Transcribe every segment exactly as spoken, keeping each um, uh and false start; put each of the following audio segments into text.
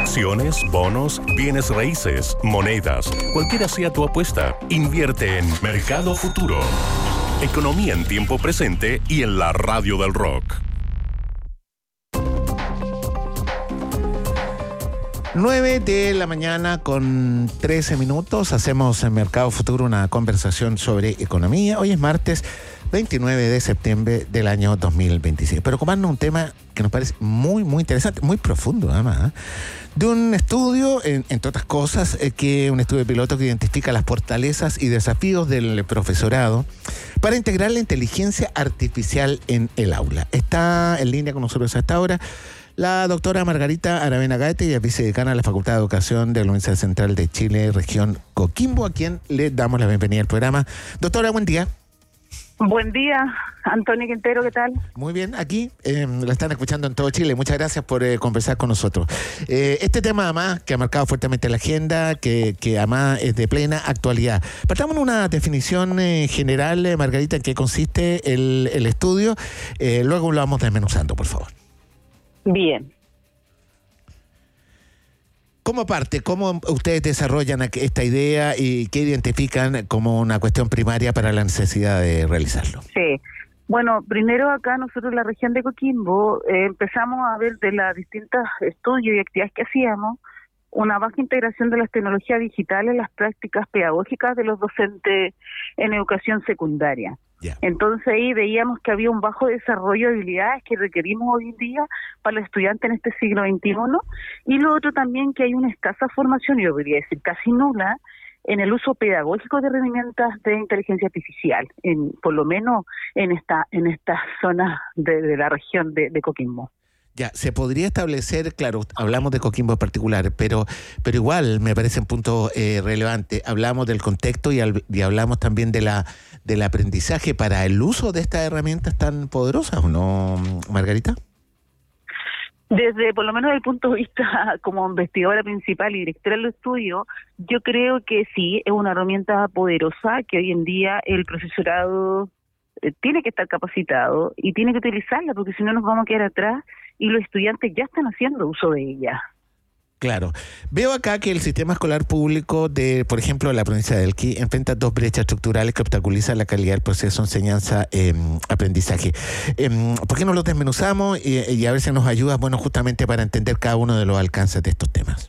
Acciones, bonos, bienes raíces, monedas, cualquiera sea tu apuesta, invierte en Mercado Futuro. Economía en tiempo presente y en la radio del rock. nueve de la mañana con trece minutos. Hacemos en Mercado Futuro una conversación sobre economía. Hoy es martes veintinueve de septiembre del año dos mil veintiséis. Pero ocupando un tema que nos parece muy, muy interesante, muy profundo además, ¿eh? De un estudio, en, entre otras cosas, eh, que un estudio piloto que identifica las fortalezas y desafíos del profesorado para integrar la inteligencia artificial en el aula. Está en línea con nosotros hasta ahora la doctora Margarita Aravena Gaete, ella es vicedecana de la Facultad de Educación de la Universidad Central de Chile, región Coquimbo, a quien le damos la bienvenida al programa. Doctora, buen día. Buen día, Antonio Quintero, ¿qué tal? Muy bien, aquí eh, la están escuchando en todo Chile. Muchas gracias por eh, conversar con nosotros. Eh, este tema, además, que ha marcado fuertemente la agenda, que, que además es de plena actualidad. Partamos en una definición eh, general, eh, Margarita, en qué consiste el, el estudio. Eh, luego lo vamos desmenuzando, por favor. Bien. ¿Cómo parte? ¿Cómo ustedes desarrollan esta idea y qué identifican como una cuestión primaria para la necesidad de realizarlo? Sí. Bueno, primero acá nosotros en la región de Coquimbo eh, empezamos a ver de las distintas estudios y actividades que hacíamos una baja integración de las tecnologías digitales en las prácticas pedagógicas de los docentes en educación secundaria. Yeah. Entonces ahí veíamos que había un bajo desarrollo de habilidades que requerimos hoy en día para los estudiantes en este siglo veintiuno, y lo otro también que hay una escasa formación, yo podría decir casi nula, en el uso pedagógico de herramientas de inteligencia artificial, en por lo menos en esta en estas zonas de, de la región de, de Coquimbo. Ya, se podría establecer, claro, hablamos de Coquimbo en particular, pero pero igual me parece un punto eh, relevante. Hablamos del contexto y, al, y hablamos también de la del aprendizaje para el uso de estas herramientas tan poderosas, ¿o no, Margarita? Desde, por lo menos desde el punto de vista como investigadora principal y directora del estudio, yo creo que sí, es una herramienta poderosa que hoy en día el profesorado eh, tiene que estar capacitado y tiene que utilizarla, porque si no nos vamos a quedar atrás, y los estudiantes ya están haciendo uso de ella. Claro. Veo acá que el sistema escolar público de, por ejemplo, la provincia de Elqui enfrenta dos brechas estructurales que obstaculizan la calidad del proceso enseñanza-aprendizaje. Eh, eh, ¿Por qué no los desmenuzamos y, y a ver si nos ayuda, bueno, justamente para entender cada uno de los alcances de estos temas?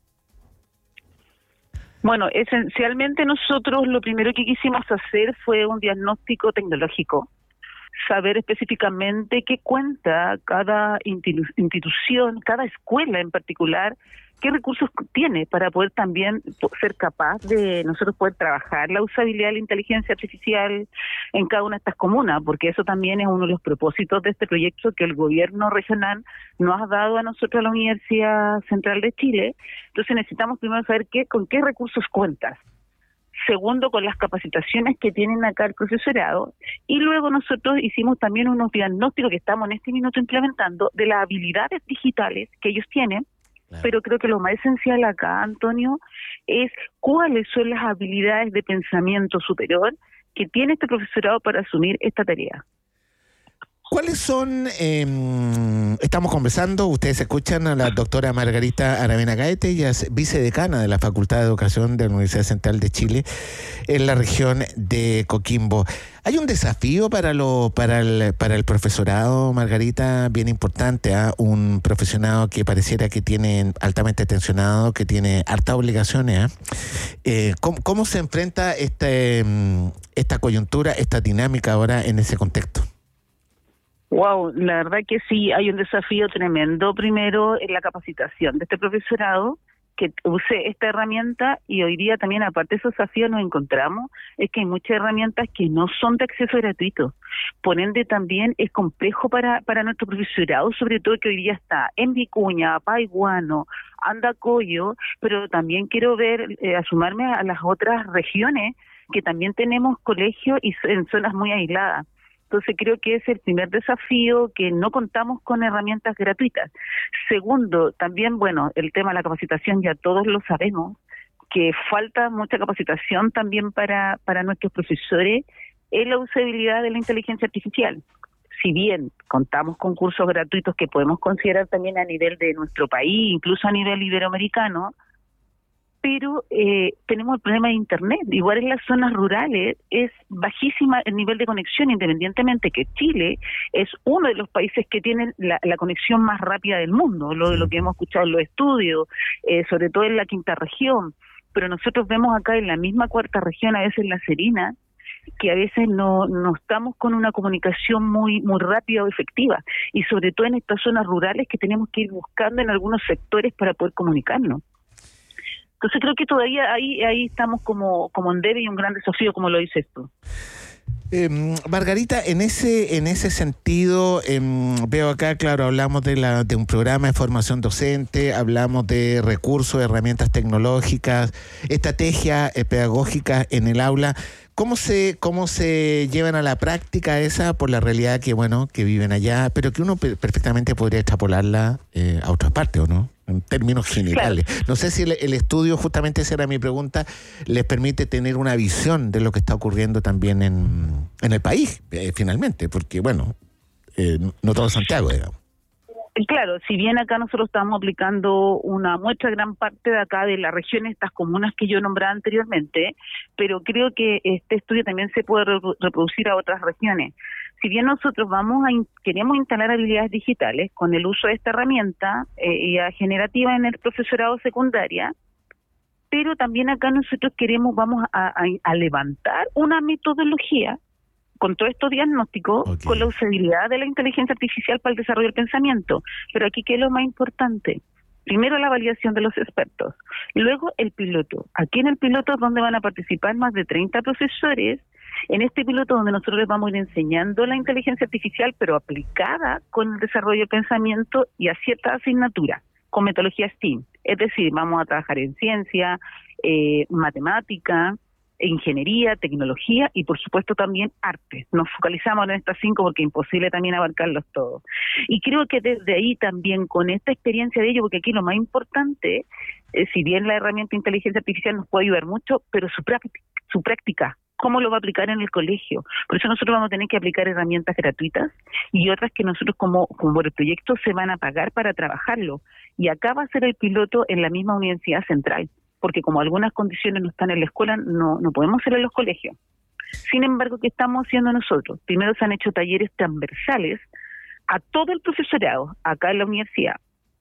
Bueno, esencialmente nosotros lo primero que quisimos hacer fue un diagnóstico tecnológico. Saber específicamente qué cuenta cada institución, cada escuela en particular, qué recursos tiene para poder también ser capaz de nosotros poder trabajar la usabilidad de la inteligencia artificial en cada una de estas comunas, porque eso también es uno de los propósitos de este proyecto que el gobierno regional nos ha dado a nosotros, a la Universidad Central de Chile. Entonces necesitamos primero saber qué, con qué recursos cuentas. Segundo, con las capacitaciones que tienen acá el profesorado, y luego nosotros hicimos también unos diagnósticos que estamos en este minuto implementando de las habilidades digitales que ellos tienen, claro. Pero creo que lo más esencial acá, Antonio, es cuáles son las habilidades de pensamiento superior que tiene este profesorado para asumir esta tarea. ¿Cuáles son, eh, estamos conversando, ustedes escuchan a la doctora Margarita Aravena Gaete, ella es vicedecana de la Facultad de Educación de la Universidad Central de Chile en la región de Coquimbo. ¿Hay un desafío para lo para el, para el profesorado, Margarita, bien importante, ¿eh? Un profesionado que pareciera que tiene altamente tensionado, que tiene hartas obligaciones? ¿eh? Eh, ¿cómo, ¿Cómo se enfrenta este, esta coyuntura, esta dinámica ahora en ese contexto? Wow, la verdad que sí, hay un desafío tremendo. Primero, en la capacitación de este profesorado que use esta herramienta, y hoy día también, aparte de esos desafíos, nos encontramos es que hay muchas herramientas que no son de acceso gratuito. Por ende, también es complejo para para nuestro profesorado, sobre todo que hoy día está en Vicuña, Paiguano, Andacollo, pero también quiero ver, eh, a sumarme a las otras regiones que también tenemos colegios y en zonas muy aisladas. Entonces creo que es el primer desafío, que no contamos con herramientas gratuitas. Segundo, también, bueno, el tema de la capacitación ya todos lo sabemos, que falta mucha capacitación también para, para nuestros profesores en la usabilidad de la inteligencia artificial. si bien contamos con cursos gratuitos que podemos considerar también a nivel de nuestro país, incluso a nivel iberoamericano, pero eh, tenemos el problema de Internet. Igual en las zonas rurales es bajísima el nivel de conexión, independientemente que Chile es uno de los países que tienen la, la conexión más rápida del mundo, lo de lo que hemos escuchado en los estudios, eh, sobre todo en la quinta región, pero nosotros vemos acá en la misma cuarta región, a veces en La Serena, que a veces no, no estamos con una comunicación muy muy rápida o efectiva, y sobre todo en estas zonas rurales que tenemos que ir buscando en algunos sectores para poder comunicarnos. Entonces creo que todavía ahí ahí estamos como como en debe y un gran desafío, como lo dices tú. Eh, Margarita, en ese en ese sentido, eh, veo acá, claro, hablamos de la de un programa de formación docente, hablamos de recursos, herramientas tecnológicas, estrategias eh, pedagógicas en el aula. ¿Cómo se cómo se llevan a la práctica esa por la realidad que bueno que viven allá, pero que uno per- perfectamente podría extrapolarla eh, a otras partes, ¿o no? En términos generales. Claro. No sé si el, el estudio, justamente esa era mi pregunta, les permite tener una visión de lo que está ocurriendo también en, en el país, eh, finalmente, porque, bueno, eh, no todo Santiago, digamos. Claro, si bien acá nosotros estamos aplicando una muestra, gran parte de acá de la región, estas comunas que yo nombraba anteriormente, pero creo que este estudio también se puede re- reproducir a otras regiones. Si bien nosotros vamos a in- queremos instalar habilidades digitales con el uso de esta herramienta eh, ya generativa en el profesorado secundaria, pero también acá nosotros queremos, vamos a, a, a levantar una metodología con todos estos diagnósticos, okay, con la usabilidad de la inteligencia artificial para el desarrollo del pensamiento. Pero aquí, ¿qué es lo más importante? Primero, la validación de los expertos. Luego, el piloto. Aquí en el piloto es donde van a participar más de treinta profesores. En este piloto donde nosotros les vamos a ir enseñando la inteligencia artificial, pero aplicada con el desarrollo del pensamiento y a ciertas asignaturas, con metodología STEAM. Es decir, vamos a trabajar en ciencia, eh, matemática, ingeniería, tecnología y por supuesto también arte. Nos focalizamos en estas cinco porque es imposible también abarcarlos todos. Y creo que desde ahí también, con esta experiencia de ello, porque aquí lo más importante, eh, si bien la herramienta de inteligencia artificial nos puede ayudar mucho, pero su práctica, su práctica, ¿cómo lo va a aplicar en el colegio? Por eso nosotros vamos a tener que aplicar herramientas gratuitas y otras que nosotros como, como por el proyecto se van a pagar para trabajarlo. Y acá va a ser el piloto en la misma universidad central, porque como algunas condiciones no están en la escuela, no, no podemos hacerlo en los colegios. Sin embargo, ¿qué estamos haciendo nosotros? Primero se han hecho talleres transversales a todo el profesorado acá en la universidad.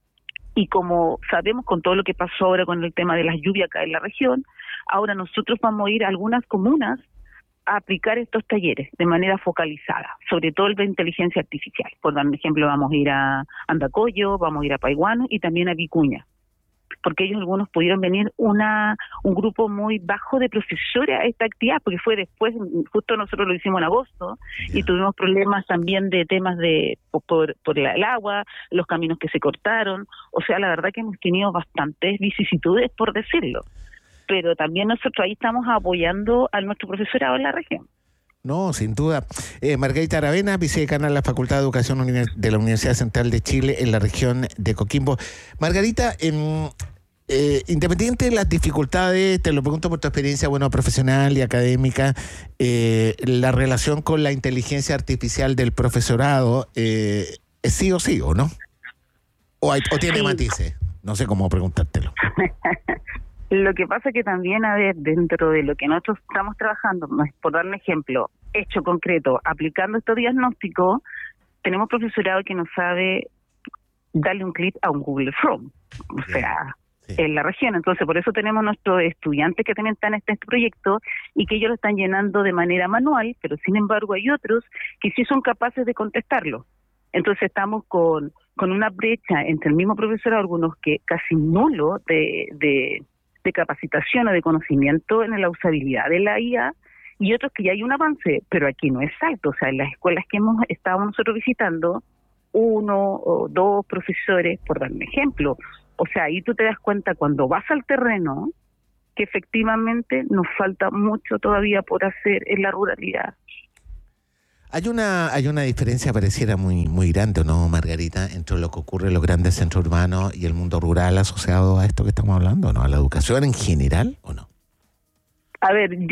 Y como sabemos con todo lo que pasó ahora con el tema de las lluvias acá en la región, ahora nosotros vamos a ir a algunas comunas a aplicar estos talleres de manera focalizada, sobre todo el de inteligencia artificial. Por dar un ejemplo, vamos a ir a Andacollo, vamos a ir a Paiguano y también a Vicuña, porque ellos algunos pudieron venir una un grupo muy bajo de profesores a esta actividad, porque fue después, justo nosotros lo hicimos en agosto, yeah, y tuvimos problemas también de temas de por, por la, el agua, los caminos que se cortaron, o sea, la verdad que hemos tenido bastantes vicisitudes, por decirlo, pero también nosotros ahí estamos apoyando a nuestro profesorado en la región. No, sin duda. Eh, Margarita Aravena, vicedecana de la Facultad de Educación de la Universidad Central de Chile en la región de Coquimbo. Margarita, eh, eh, independiente de las dificultades, te lo pregunto por tu experiencia, bueno, profesional y académica, eh, la relación con la inteligencia artificial del profesorado, eh, ¿es sí o sí o no? ¿O, hay, o tiene sí. matices? No sé cómo preguntártelo. Lo que pasa que también, a ver, dentro de lo que nosotros estamos trabajando, por dar un ejemplo, hecho concreto, aplicando estos diagnósticos, tenemos profesorado que no sabe darle un clic a un Google Chrome, o sí, sea, sí, en la región. Entonces, por eso tenemos nuestros estudiantes que también están en este proyecto y que ellos lo están llenando de manera manual, pero sin embargo hay otros que sí son capaces de contestarlo. Entonces estamos con, con una brecha entre el mismo profesorado, algunos que casi nulo de... de de capacitación o de conocimiento en la usabilidad de la I A, y otros que ya hay un avance, pero aquí no es alto. O sea, en las escuelas que hemos estado nosotros visitando, uno o dos profesores, por dar un ejemplo. O sea, ahí tú te das cuenta cuando vas al terreno que efectivamente nos falta mucho todavía por hacer en la ruralidad. Hay una hay una diferencia pareciera muy muy grande, ¿no, Margarita, entre lo que ocurre en los grandes centros urbanos y el mundo rural asociado a esto que estamos hablando, ¿no? ¿A la educación en general o no? A ver, yo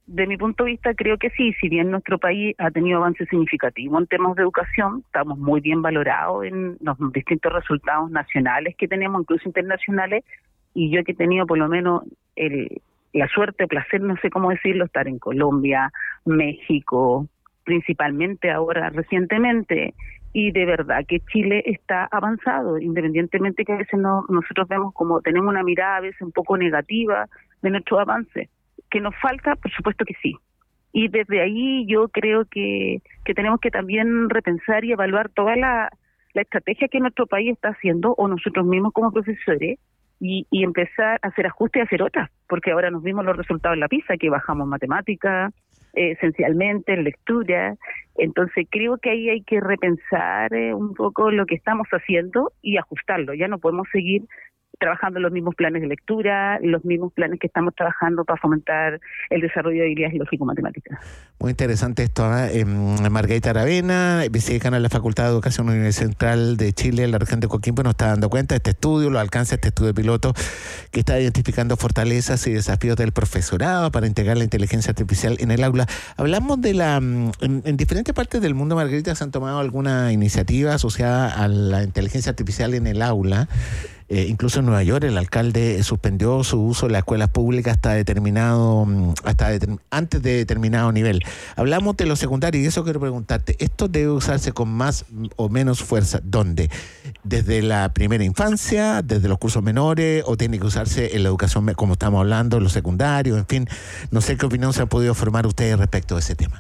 de mi punto de vista, creo que sí, si bien nuestro país ha tenido avances significativos en temas de educación, estamos muy bien valorados en los distintos resultados nacionales que tenemos, incluso internacionales, y yo que he tenido por lo menos el, la suerte, placer, no sé cómo decirlo, estar en Colombia, México, principalmente ahora recientemente, y de verdad que Chile está avanzado, independientemente que a veces no, nosotros vemos como tenemos una mirada a veces un poco negativa de nuestros avances. ¿Que nos falta? Por supuesto que sí. Y desde ahí yo creo que, que tenemos que también repensar y evaluar toda la, la estrategia que nuestro país está haciendo, o nosotros mismos como profesores, y, y empezar a hacer ajustes y a hacer otras, porque ahora nos vimos los resultados en la PISA, que bajamos matemática, eh, esencialmente en lectura. Entonces creo que ahí hay que repensar eh, un poco lo que estamos haciendo y ajustarlo. Ya no podemos seguir trabajando los mismos planes de lectura, los mismos planes que estamos trabajando para fomentar el desarrollo de habilidades lógico-matemáticas. Muy interesante esto, ¿eh? Margarita Aravena, vicedecana de la Facultad de Educación de la Universidad Central de Chile, en la región de Coquimbo, nos está dando cuenta de este estudio, lo alcanza este estudio piloto que está identificando fortalezas y desafíos del profesorado para integrar la inteligencia artificial en el aula. Hablamos de la... En, en diferentes partes del mundo, Margarita, ¿se han tomado alguna iniciativa asociada a la inteligencia artificial en el aula? Eh, incluso en Nueva York el alcalde suspendió su uso en las escuelas públicas hasta determinado, hasta determin, antes de determinado nivel. Hablamos de lo secundario y eso quiero preguntarte, ¿esto debe usarse con más o menos fuerza? ¿Dónde? ¿Desde la primera infancia, desde los cursos menores, o tiene que usarse en la educación, como estamos hablando, en los secundarios? En fin, no sé qué opinión se han podido formar ustedes respecto a ese tema.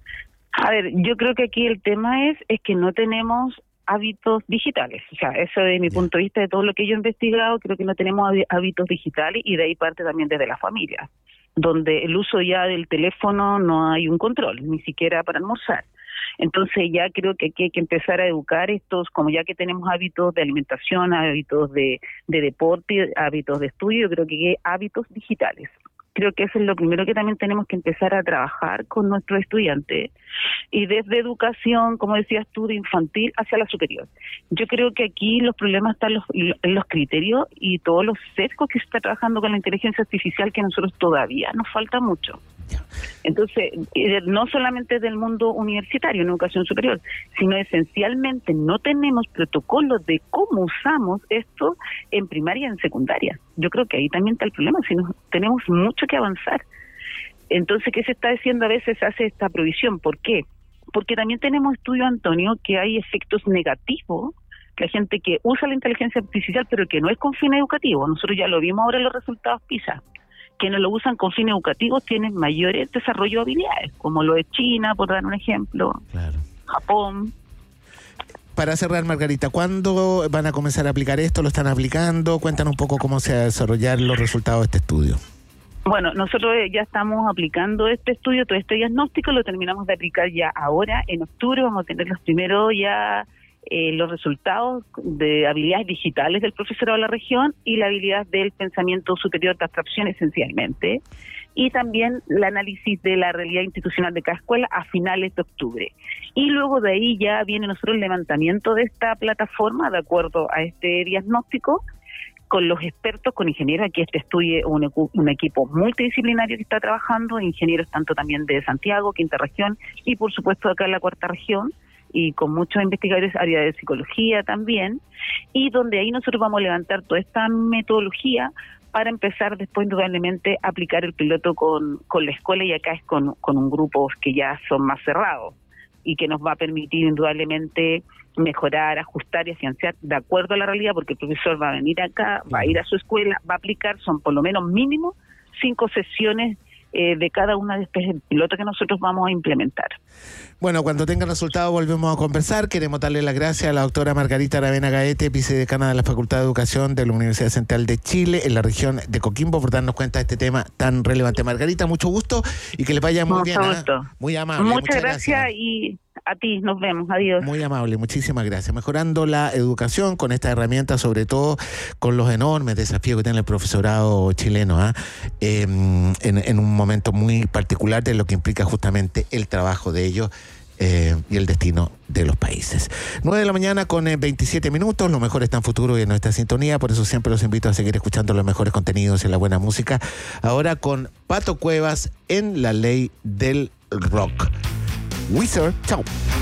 A ver, yo creo que aquí el tema es, es que no tenemos hábitos digitales, o sea, eso de mi punto de vista, de todo lo que yo he investigado, creo que no tenemos hábitos digitales, y de ahí parte también desde la familia, donde el uso ya del teléfono no hay un control, ni siquiera para almorzar. Entonces ya creo que aquí hay que empezar a educar estos, como ya que tenemos hábitos de alimentación, hábitos de, de deporte, hábitos de estudio, creo que hay hábitos digitales. Creo que eso es lo primero que también tenemos que empezar a trabajar con nuestros estudiantes, y desde educación, como decías tú, de infantil hacia la superior. Yo creo que aquí los problemas están los, en los criterios y todos los sesgos que se está trabajando con la inteligencia artificial, que a nosotros todavía nos falta mucho. Entonces, no solamente del mundo universitario en educación superior, sino esencialmente no tenemos protocolos de cómo usamos esto en primaria y en secundaria. Yo creo que ahí también está el problema, si no, tenemos mucho que avanzar. Entonces, ¿qué se está diciendo? A veces se hace esta provisión. ¿Por qué? Porque también tenemos estudios, Antonio, que hay efectos negativos, que hay gente que usa la inteligencia artificial pero que no es con fin educativo. Nosotros ya lo vimos ahora en los resultados PISA. Quienes lo usan con fines educativos tienen mayores desarrollo de habilidades, como lo de China, por dar un ejemplo, claro. Japón. Para cerrar, Margarita, ¿cuándo van a comenzar a aplicar esto? ¿Lo están aplicando? Cuéntanos un poco cómo se van a desarrollar los resultados de este estudio. Bueno, nosotros ya estamos aplicando este estudio, todo este diagnóstico, lo terminamos de aplicar ya ahora, en octubre, vamos a tener los primeros ya... Eh, los resultados de habilidades digitales del profesorado de la región y la habilidad del pensamiento superior de abstracción esencialmente, y también el análisis de la realidad institucional de cada escuela a finales de octubre. Y luego de ahí ya viene nosotros el levantamiento de esta plataforma de acuerdo a este diagnóstico, con los expertos, con ingenieros. Aquí este estudio un, un equipo multidisciplinario que está trabajando, ingenieros tanto también de Santiago, quinta región, y por supuesto acá en la cuarta región, y con muchos investigadores, área de psicología también, y donde ahí nosotros vamos a levantar toda esta metodología para empezar después indudablemente a aplicar el piloto con, con la escuela, y acá es con, con un grupo que ya son más cerrados y que nos va a permitir indudablemente mejorar, ajustar y afianzar de acuerdo a la realidad, porque el profesor va a venir acá, va a ir a su escuela, va a aplicar, son por lo menos mínimo cinco sesiones Eh, de cada una de estos pilotos que nosotros vamos a implementar. Bueno, cuando tenga resultados volvemos a conversar. Queremos darle las gracias a la doctora Margarita Aravena Gaete, vicedecana de la Facultad de Educación de la Universidad Central de Chile, en la región de Coquimbo, por darnos cuenta de este tema tan relevante. Margarita, mucho gusto y que les vaya muy mucho bien. Gusto. ¿eh? Muy amable. Muchas, muchas gracias, gracias y a ti, nos vemos, adiós. Muy amable, muchísimas gracias. Mejorando la educación con esta herramienta, sobre todo con los enormes desafíos que tiene el profesorado chileno, ¿eh? Eh, en, en un momento muy particular de lo que implica justamente el trabajo de ellos eh, y el destino de los países. nueve de la mañana con eh, veintisiete minutos, lo mejor está en futuro y en nuestra sintonía, por eso siempre los invito a seguir escuchando los mejores contenidos y la buena música. Ahora con Pato Cuevas en La Ley del Rock. Wizard, chao.